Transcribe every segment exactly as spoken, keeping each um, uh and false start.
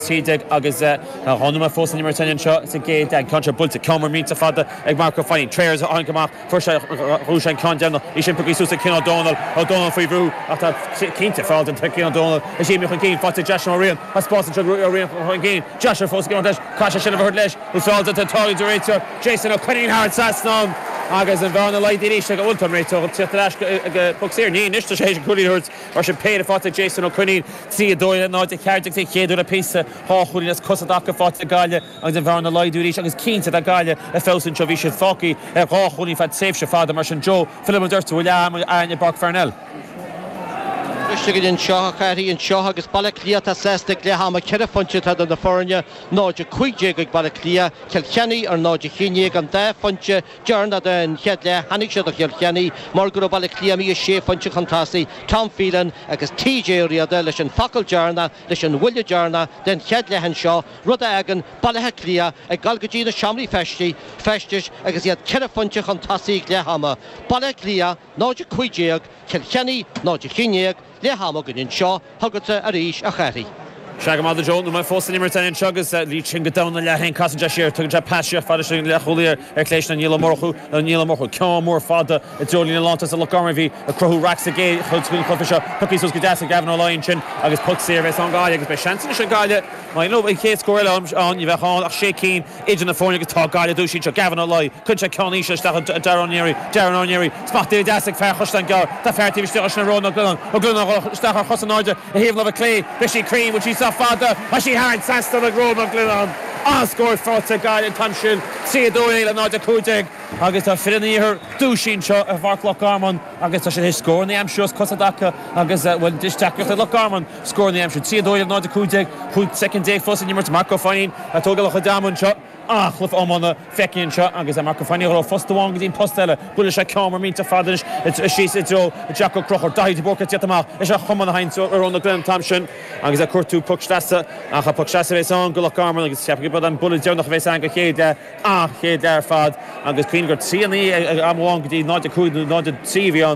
Sidig agus honuma fós nimmer ten seo sa gé ag contra bulta comer mínta fada ag Marco Fanning Trairs an gamach first Rúshain Condemnal is sin pugí súsa Kin O'Donnell O'Donnell faoi brú ata cínta fáil an Kin O'Donnell is sé mi chun cín fáte Joshua Orion a spása chun Orion chun cín Joshua fós gin leis caiise sin bhir leis is fáil a táí dúréitear Jason O'Quinn Hart Sasnam agus an bhana leid éis go ultam réiteach tíochttar go boxíir ní níos sé chuí hurtt ar sin péad fáte Jason O'Quinn tí dóile náid ceartach tí chéadú a písa háchuí as cosadacha fáte gaile agus an bhana leidú éis agus cínta a gaile a fésin seo bhí sé fácií ar ráchuí fad séf se fada mar sin Joe Philip Dúirte bhfuil am aine Bach Farnell. Christian in Shaw Carty in Shaw agus Balaclia ta sesta Glehama Kerafonche ta the Fornia Noja Quijig Balaclia Kilkenny or Noja Hinig and there Funche Jarna den Hedle Hanisha the Kilkenny Margaret Balaclia mi she Funche Contasi Tom Phelan agus T J Riadelish and Fakal Jarna Lishan William Jarna then Hedle Henshaw Rudda Agan Balaclia a Galgajina Shamli Festi Festish agus yet Kerafonche Contasi Glehama Balaclia Noja Quijig Kilkenny Noja Hinig Lehama gan in Shaw Hugata Arish a Chari. Shagamada Joe no fós nimmer ten chugus lí sin go down le hen cas séir tu passia fada sin le choíir ar lééis an níla morchu an níla morchu ceámór fada a Jolín Lantas a Locarmhí a crothú rax a gé chuún cofa puí sus go de a Gavin O'Lyon sin agus pu sévis an gáile agus be seanna sin gáile mai nó i ché scóir an i bheitá ach sé cín idir na fórna gotá gáile dú sin Gavin O'Lyon chun se ceí se Darronéri Darronéri spatú de fe chustan gar tá fertíh ste na róna glun ó glun sta chosanáide a héh le a clé be sí cream which is Father, but she had Saston and Rome of Glennon. Ah, scored for the guy in Tanshin. See it doing and not the Kudig. Agus a fin here, Dushin shot of Varklock Armon. Agus a his score in the Amshus Cosadaka. Agus when dish tackle the Lock Armon score in the Amshus. See it doing and not the Kudig. Who second day first in Nimmer to Marco Fanning. I told a Damon shot. Ah, chluh am na fecinn seo agus a Marco Fanning ó fostáin go dtín postile bula sé ceamar mínta fadais sí Joe Jack Crochar daid borcha tiamach is a chuman a haint ar na Glen Thompson agus a cuatú pucstasa a cha pucstasa bheits an go Carmel agus ceappa bud an bula dearnach bheits an go chéad ah chéad ar fad agus cuioin gur tíanaí amháin go dtí náid a cúd náid a tíhíán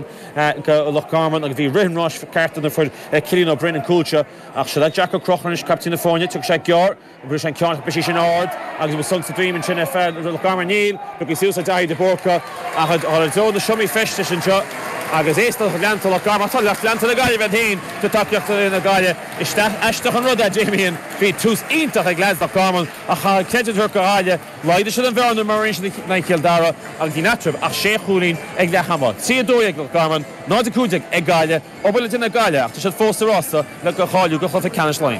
go Carmel agus bhí rimrás cartan for Cillian O'Brien cúilse ach se le Jack Crochar is captain na fáine tuach sé gear bru sé ceann be sin ard agus Sons dream in Chinna Fair, Locarmon Neil, because he was a died the Borca. I had all the other Shummy Fish and shot. Agus éistal Lanta Locarmon, so left Lanta the guy went in to top your in the guy. Is that Ashton Roda, Jamie, and feed two into the glass Locarmon. A hard Kented Hercalia, Lloyd should have been the Marines like Kildara, and the natural, a Sheikh Hulin, Egg the Hammer. See a doy Locarmon, not the Kudik, Egg Galia, or will it in the Galia, after should force the roster, like a hall, you go off the Canish line.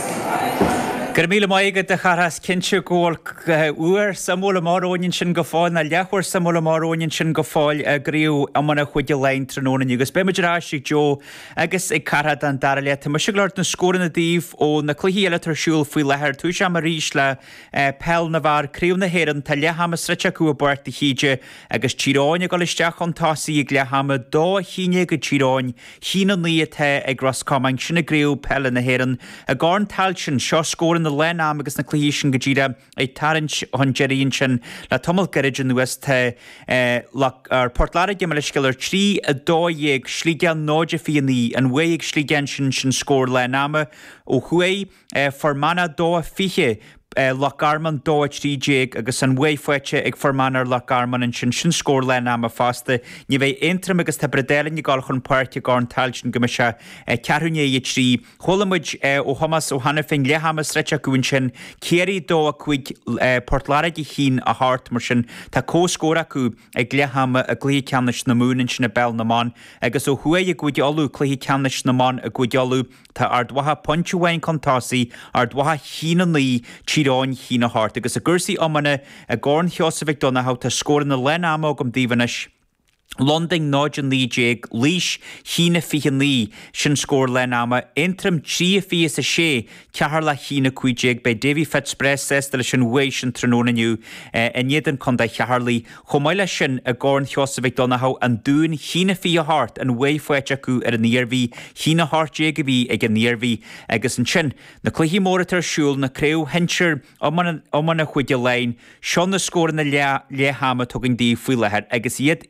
Gurmíle maige de charras cinse ggóil uair samúla máróinn sin go fáil na leachhair samúla máróinn sin go fáil a gríú amana chuide lein tróna agus be muidirráisiigh Jo agus ag carad an darla tá mu siglaart na scóran na díomh ó na cluíile tarsúil faoi lethir tú se mar ríis le pell na bhar críomh na héan tá lehamma srite acu a bart de chiide agus tíráin go isteach an tásaí ag lehamma dó híine go tíráin hína níothe ag groscámain sinna gríú pell na héan a gáin tal sin seo scóran na len am agus na cluíisisin go ddíra é tarint chun jeíonn sin le tomul garid an nuas te ar Portlara de me sciir trí a dóhéag slígean náide fií an bhéag slígean sin sin scór le náama ó chué formana dó fiche Locarmon dó trí déag agus an bhé foiite ag formanar Locarmon an sin sin scór le náama fásta ní bheith intram agus tá bredelin i gáil chun páirte gáin tal sin go se cearúné i trí cholamuid ó Thomas ó hanna fin lehamas rite gún sin céirí dó a chuig Portlara i chin a hart mar sin tá cóscóra acu ag lehama a gluí ceannis na múnin sin na bell naán agus ó thuaid a gúide olú cluí ceannis naán a gúide olú tá ardwatha pointúhain contásaí ardwatha hína ní tíráin hína hart agus a gursaí amana a gáin theosavik donna how tá scóran na len amógam dívanis London Nodjan Lee Jake, Leash, Hina Fihan Lee, Shin Score Lenama, Interim Chia Fias a She, Kaharla Hina Quijig by Davy Fitzpress, Sestelation Wation Tronona New, and Yedin Conda Kaharli, Homaila Shin, a Gorn Thiosavik Donahow, and Dune, Hina Fia Heart, and Way Fuechaku at a near V, Hina Heart Jagavi, again near V, Agus and Chin, the Clihi Moritor Shul, na Creo, Hencher, Omana Omana Quidja Lane, Shon the Score in the Lehama talking D Fuilahead, Agus Yet Inta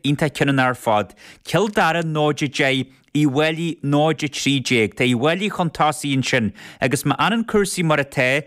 cinan ar fad. Kildaran nóide jay I weli nóide tríéag, Tá I weli chuntásaíonn sin agus ma anan cuasaí mar a té